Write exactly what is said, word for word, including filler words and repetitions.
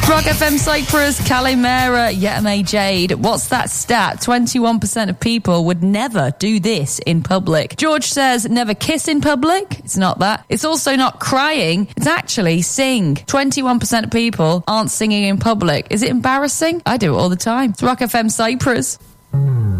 Rock F M Cyprus, Calimera, Yetame Jade. What's that stat? twenty-one percent of people would never do this in public. George says never kiss in public. It's not that. It's also not crying. It's actually sing. twenty-one percent of people aren't singing in public. Is it embarrassing? I do it all the time. It's Rock F M Cyprus.